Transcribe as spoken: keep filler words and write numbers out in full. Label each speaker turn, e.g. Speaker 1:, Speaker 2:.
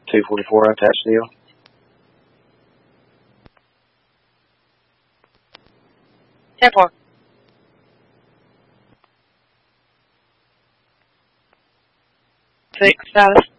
Speaker 1: two forty-four attached steel.
Speaker 2: ten four. Six status.